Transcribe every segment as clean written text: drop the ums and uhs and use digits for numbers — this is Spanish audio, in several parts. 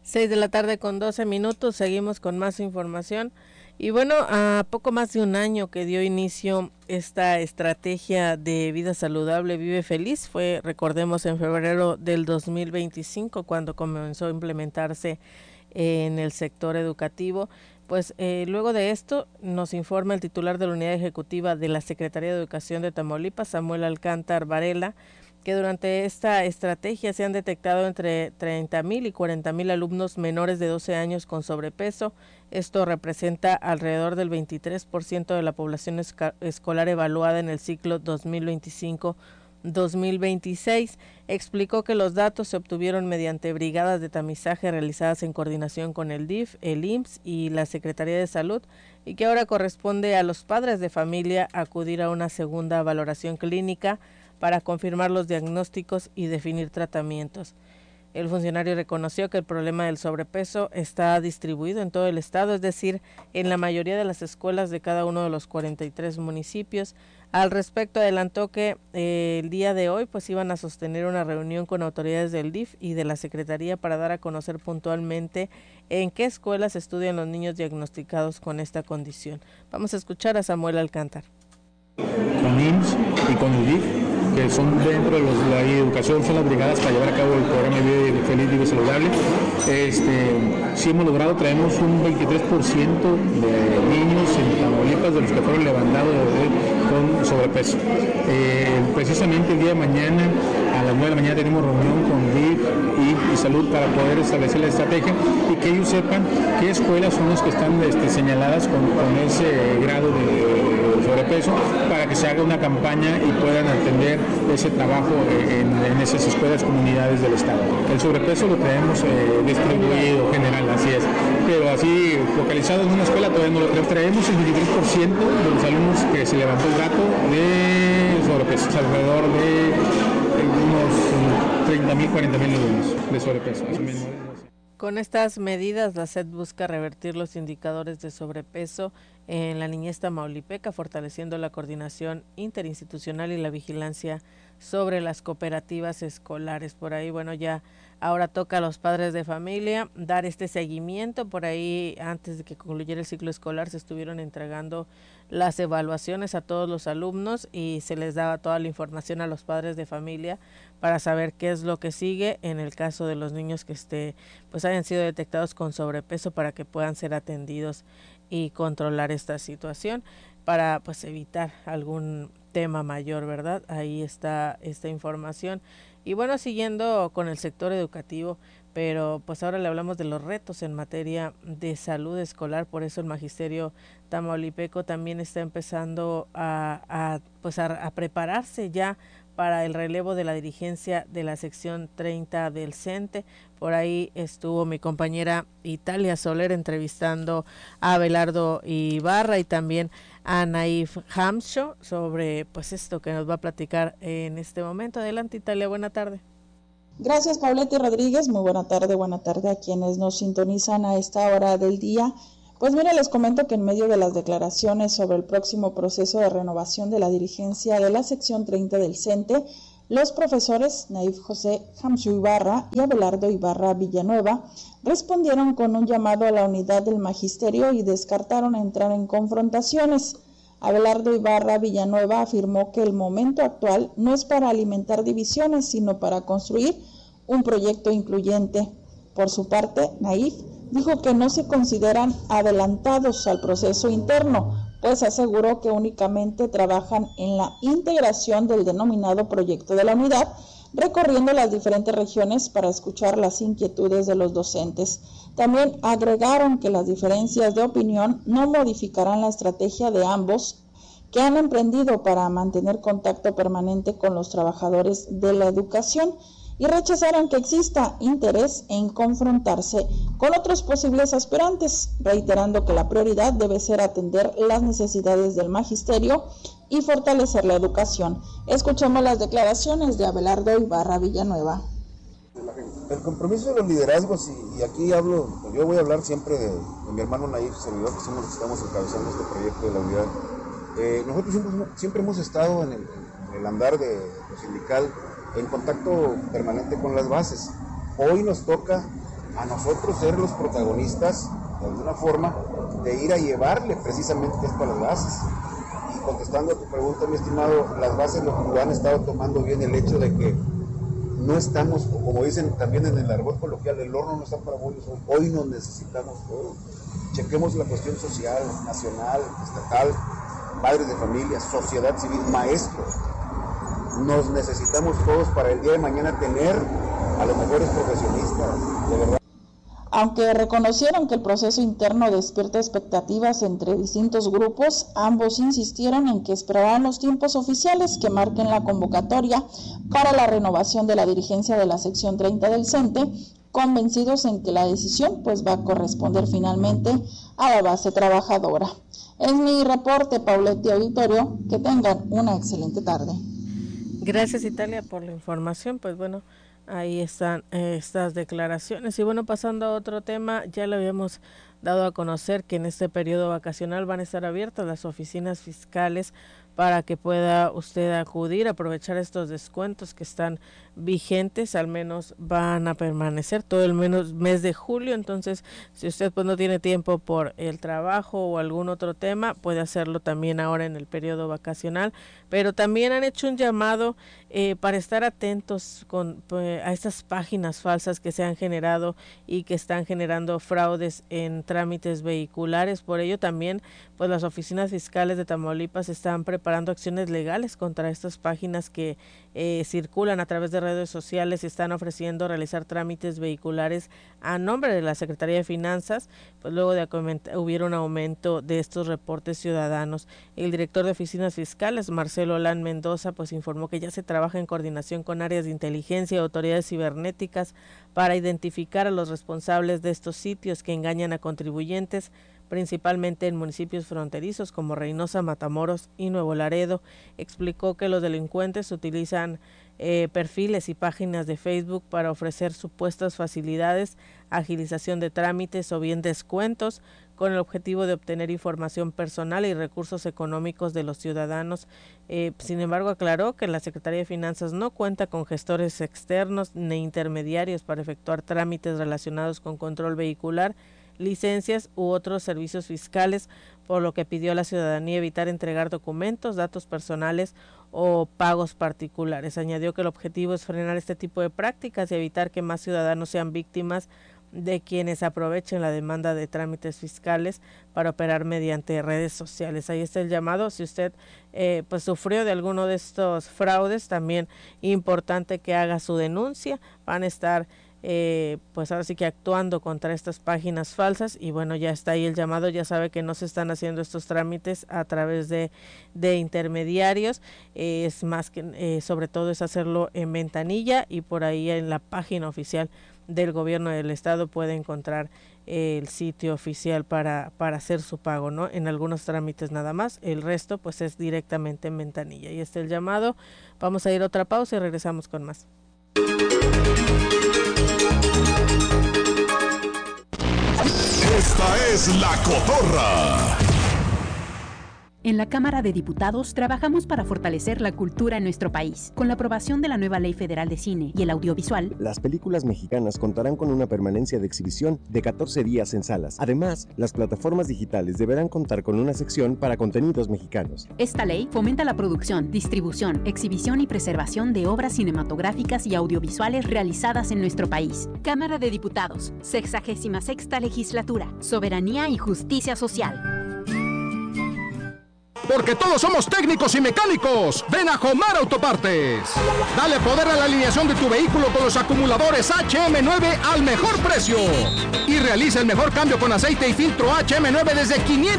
6 de la tarde con 12 minutos, seguimos con más información. Y bueno, a poco más de un año que dio inicio esta estrategia de vida saludable Vive Feliz, fue, recordemos, en febrero del 2025 cuando comenzó a implementarse en el sector educativo. Pues luego de esto nos informa el titular de la unidad ejecutiva de la Secretaría de Educación de Tamaulipas, Samuel Alcántar Varela, que durante esta estrategia se han detectado entre 30,000 y 40,000 alumnos menores de 12 años con sobrepeso. Esto representa alrededor del 23% de la población escolar evaluada en el ciclo 2025-2026. Explicó que los datos se obtuvieron mediante brigadas de tamizaje realizadas en coordinación con el DIF, el IMSS y la Secretaría de Salud, y que ahora corresponde a los padres de familia acudir a una segunda valoración clínica para confirmar los diagnósticos y definir tratamientos. El funcionario reconoció que el problema del sobrepeso está distribuido en todo el estado, es decir, en la mayoría de las escuelas de cada uno de los 43 municipios. Al respecto, adelantó que el día de hoy pues iban a sostener una reunión con autoridades del DIF y de la Secretaría para dar a conocer puntualmente en qué escuelas estudian los niños diagnosticados con esta condición. Vamos a escuchar a Samuel Alcántar. Con IMSS y con el DIF, que son dentro de la educación, son las brigadas para llevar a cabo el programa Vive Feliz, Vive Saludable. Sí hemos logrado, traemos un 23% de niños en Tamaulipas de los que fueron levantados con sobrepeso. Precisamente el día de mañana, a las 9 de la mañana, tenemos reunión con DIF y Salud para poder establecer la estrategia y que ellos sepan qué escuelas son las que están señaladas con ese grado de sobrepeso, para que se haga una campaña y puedan atender ese trabajo en esas escuelas, comunidades del estado. El sobrepeso lo tenemos distribuido general, así es, pero así focalizado en una escuela todavía no lo tenemos. Traemos el 23% de los alumnos que se levantó el dato de sobrepeso, alrededor de unos 30,000, 40,000 alumnos de sobrepeso. Con estas medidas, la SED busca revertir los indicadores de sobrepeso en la niñez tamaulipeca, fortaleciendo la coordinación interinstitucional y la vigilancia sobre las cooperativas escolares. Por ahí, bueno, ya ahora toca a los padres de familia dar este seguimiento. Por ahí, antes de que concluyera el ciclo escolar, se estuvieron entregando las evaluaciones a todos los alumnos y se les daba toda la información a los padres de familia para saber qué es lo que sigue en el caso de los niños que pues hayan sido detectados con sobrepeso, para que puedan ser atendidos y controlar esta situación para pues evitar algún tema mayor, ¿verdad? Ahí está esta información. Y bueno, siguiendo con el sector educativo, pero pues ahora le hablamos de los retos en materia de salud escolar. Por eso el magisterio tamaulipeco también está empezando a prepararse ya para el relevo de la dirigencia de la sección 30 del CENTE. Por ahí estuvo mi compañera Italia Soler entrevistando a Abelardo Ibarra y también a Naif Hamsho sobre pues esto que nos va a platicar en este momento. Adelante, Italia, buena tarde. Gracias, Pauleta Rodríguez. Muy buena tarde a quienes nos sintonizan a esta hora del día. Pues mira, les comento que en medio de las declaraciones sobre el próximo proceso de renovación de la dirigencia de la sección 30 del CENTE, los profesores Naif José Hamsho Ibarra y Abelardo Ibarra Villanueva respondieron con un llamado a la unidad del magisterio y descartaron entrar en confrontaciones. Abelardo Ibarra Villanueva afirmó que el momento actual no es para alimentar divisiones, sino para construir un proyecto incluyente. Por su parte, Naif dijo que no se consideran adelantados al proceso interno, pues aseguró que únicamente trabajan en la integración del denominado proyecto de la unidad, recorriendo las diferentes regiones para escuchar las inquietudes de los docentes. También agregaron que las diferencias de opinión no modificarán la estrategia de ambos que han emprendido para mantener contacto permanente con los trabajadores de la educación, y rechazaron que exista interés en confrontarse con otros posibles aspirantes, reiterando que la prioridad debe ser atender las necesidades del magisterio y fortalecer la educación. Escuchemos las declaraciones de Abelardo Ibarra Villanueva. El compromiso de los liderazgos, y aquí hablo, yo voy a hablar siempre de mi hermano Naif, servidor, que somos los que estamos encabezando este proyecto de la unidad. Nosotros siempre hemos estado en el andar de lo sindical, en contacto permanente con las bases. Hoy nos toca a nosotros ser los protagonistas, de alguna forma, de ir a llevarle precisamente esto a las bases. Y contestando a tu pregunta, mi estimado, las bases lo han estado tomando bien el hecho de que no estamos, como dicen también en el argot coloquial, el horno no está para bollos, hoy nos necesitamos todos. Chequemos la cuestión social, nacional, estatal, padres de familia, sociedad civil, maestros. Nos necesitamos todos para el día de mañana tener a los mejores profesionistas, de verdad. Aunque reconocieron que el proceso interno despierta expectativas entre distintos grupos, ambos insistieron en que esperarán los tiempos oficiales que marquen la convocatoria para la renovación de la dirigencia de la sección 30 del CENTE, convencidos en que la decisión pues va a corresponder finalmente a la base trabajadora. Es mi reporte, Paulette Auditorio, que tengan una excelente tarde. Gracias, Italia, por la información. Pues bueno, ahí están estas declaraciones. Y bueno, pasando a otro tema, ya le habíamos dado a conocer que en este periodo vacacional van a estar abiertas las oficinas fiscales para que pueda usted acudir, aprovechar estos descuentos que están vigentes, al menos van a permanecer todo el mes de julio. Entonces, si usted pues no tiene tiempo por el trabajo o algún otro tema, puede hacerlo también ahora en el periodo vacacional. Pero también han hecho un llamado para estar atentos a estas páginas falsas que se han generado y que están generando fraudes en trámites vehiculares. Por ello también pues las oficinas fiscales de Tamaulipas están preparando acciones legales contra estas páginas que circulan a través de redes sociales y están ofreciendo realizar trámites vehiculares a nombre de la Secretaría de Finanzas, pues luego de que hubiera un aumento de estos reportes ciudadanos. El director de oficinas fiscales, Marcelo Olán Mendoza, pues informó que ya se trabaja en coordinación con áreas de inteligencia y autoridades cibernéticas para identificar a los responsables de estos sitios que engañan a contribuyentes, principalmente en municipios fronterizos como Reynosa, Matamoros y Nuevo Laredo. Explicó que los delincuentes utilizan perfiles y páginas de Facebook para ofrecer supuestas facilidades, agilización de trámites o bien descuentos, con el objetivo de obtener información personal y recursos económicos de los ciudadanos. Sin embargo, aclaró que la Secretaría de Finanzas no cuenta con gestores externos ni intermediarios para efectuar trámites relacionados con control vehicular, licencias u otros servicios fiscales, por lo que pidió a la ciudadanía evitar entregar documentos, datos personales o pagos particulares. Añadió que el objetivo es frenar este tipo de prácticas y evitar que más ciudadanos sean víctimas de quienes aprovechen la demanda de trámites fiscales para operar mediante redes sociales. Ahí está el llamado. Si usted pues sufrió de alguno de estos fraudes, también importante que haga su denuncia. Van a estar pues ahora sí que actuando contra estas páginas falsas. Y bueno, ya está ahí el llamado. Ya sabe que no se están haciendo estos trámites a través de intermediarios, es más que sobre todo es hacerlo en ventanilla, y por ahí en la página oficial del gobierno del estado puede encontrar el sitio oficial para hacer su pago, ¿no? En algunos trámites nada más, el resto pues es directamente en ventanilla. Y este es el llamado. Vamos a ir a otra pausa y regresamos con más. Esta es La Cotorra. En la Cámara de Diputados trabajamos para fortalecer la cultura en nuestro país. Con la aprobación de la nueva Ley Federal de Cine y el Audiovisual, las películas mexicanas contarán con una permanencia de exhibición de 14 días en salas. Además, las plataformas digitales deberán contar con una sección para contenidos mexicanos. Esta ley fomenta la producción, distribución, exhibición y preservación de obras cinematográficas y audiovisuales realizadas en nuestro país. Cámara de Diputados, 66ª Legislatura, Soberanía y Justicia Social. Porque todos somos técnicos y mecánicos. Ven a Jomar Autopartes. Dale poder a la alineación de tu vehículo con los acumuladores HM9 al mejor precio. Y realiza el mejor cambio con aceite y filtro HM9 desde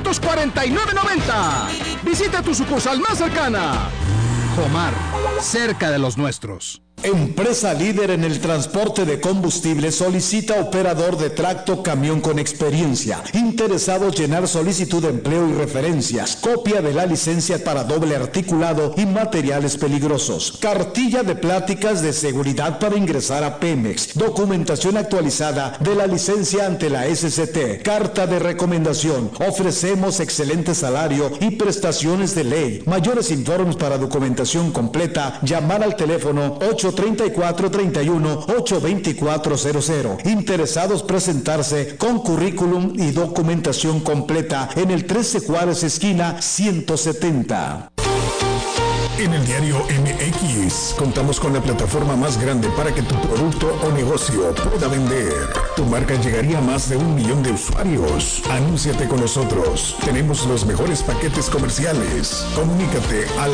$549.90. Visita tu sucursal más cercana. Jomar, cerca de los nuestros. Empresa líder en el transporte de combustible solicita operador de tracto camión con experiencia. Interesados llenar solicitud de empleo y referencias. Copia de la licencia para doble articulado y materiales peligrosos. Cartilla de pláticas de seguridad para ingresar a Pemex. Documentación actualizada de la licencia ante la SCT. Carta de recomendación. Ofrecemos excelente salario y prestaciones de ley. Mayores informes para documentación completa. Llamar al teléfono 8 834-31-82400. Interesados presentarse con currículum y documentación completa en el 13 Juárez esquina 170. En el diario MX contamos con la plataforma más grande para que tu producto o negocio pueda vender. Tu marca llegaría a más de 1 millón de usuarios. Anúnciate con nosotros. Tenemos los mejores paquetes comerciales. Comunícate al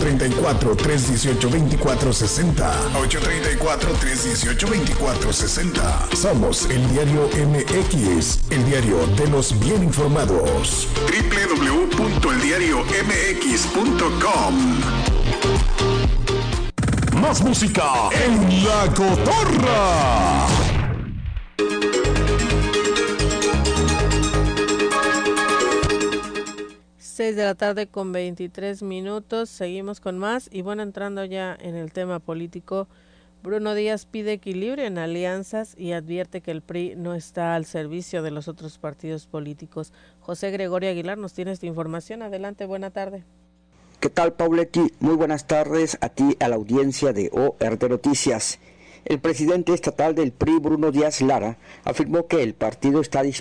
834-318-2460. 834-318-2460. Somos el diario MX, el diario de los bien informados. www.eldiariomx.com. Más música en La Cotorra. Seis de la tarde con 23 minutos. Seguimos con más. Y bueno, entrando ya en el tema político, Bruno Díaz pide equilibrio en alianzas y advierte que el PRI no está al servicio de los otros partidos políticos. José Gregorio Aguilar nos tiene esta información. Adelante, buena tarde. ¿Qué tal, Pauletti? Muy buenas tardes a ti, a la audiencia de ORT Noticias. El presidente estatal del PRI, Bruno Díaz Lara, afirmó que el partido está dispuesto